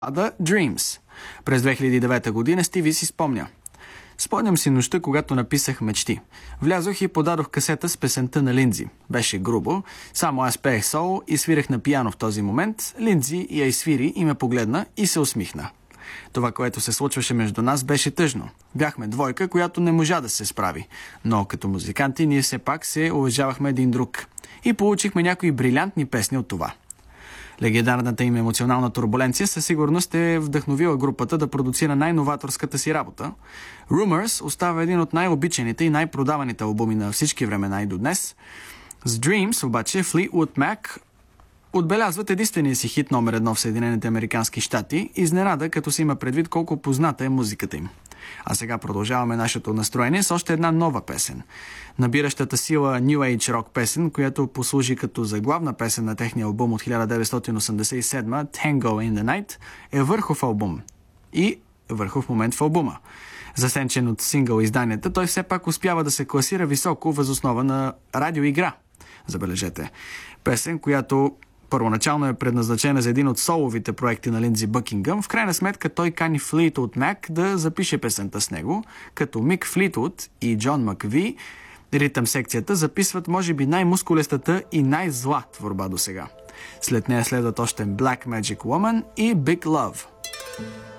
The Dreams. През 2009 година Стиви си спомня: "Спомням си нощта, когато написах мечти. Влязох и подадох касета с песента на Линдзи. Беше грубо, само аз пеех соло и свирах на пиано в този момент. Линдзи я изсвири и ме погледна и се усмихна. Това, което се случваше между нас, беше тъжно. Бяхме двойка, която не можа да се справи. Но като музиканти ние все пак се уважавахме един друг. И получихме някои брилянтни песни от това." Легендарната им емоционална турбуленция със сигурност е вдъхновила групата да продуцира най-новаторската си работа. Rumors остава един от най-обичаните и най-продаваните албуми на всички времена и до днес. С Dreams обаче Fleetwood Mac отбелязват единствения си хит номер 1 в Съединените американски щати, изненада, като се има предвид колко позната е музиката им. А сега продължаваме нашето настроение с още една нова песен. Набиращата сила New Age рок песен, която послужи като заглавна песен на техния албум от 1987 Tango in the Night, е върхов албум и върхов момент в албума. Засенчен от сингъл изданията, той все пак успява да се класира високо въз основа на радиоигра. Забележете. Песен, която първоначално е предназначена за един от соловите проекти на Линдзи Бъкингъм, в крайна сметка той кани Флитвуд Мак да запише песента с него, като Мик Флитвуд и Джон Макви, ритъм секцията, записват може би най-мускулестата и най-зла творба до сега. След нея следват още Black Magic Woman и Big Love.